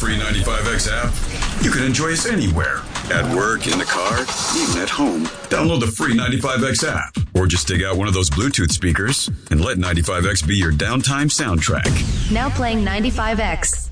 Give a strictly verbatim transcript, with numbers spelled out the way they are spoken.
free ninety-five X app, you can enjoy us anywhere. At work, in the car, even at home. Download the free ninety-five X app. Or just dig out one of those Bluetooth speakers and let ninety-five X be your downtime soundtrack. Now playing ninety-five X.